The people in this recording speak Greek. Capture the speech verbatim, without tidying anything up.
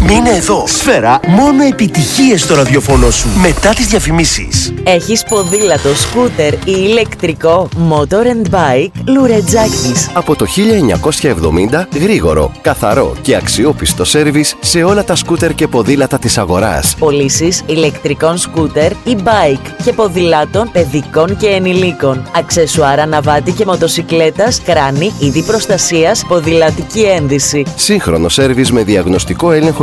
Μείνε εδώ. Σφαίρα, μόνο επιτυχίες στο ραδιοφωνό σου. Μετά τις διαφημίσεις. Έχεις ποδήλατο, σκούτερ ή ηλεκτρικό? Motor and Bike Λουρετζάκης. Από το χίλια εννιακόσια εβδομήντα, γρήγορο, καθαρό και αξιόπιστο σέρβις σε όλα τα σκούτερ και ποδήλατα της αγοράς. Πωλήσεις ηλεκτρικών σκούτερ ή bike και ποδηλάτων παιδικών και ενηλίκων. Αξεσουάρα ναβάτη και μοτοσικλέτας, κράνη, είδη προστασίας, ποδηλατική ένδυση. Σύγχρονο σέρβις με διαγνωστικό έλεγχο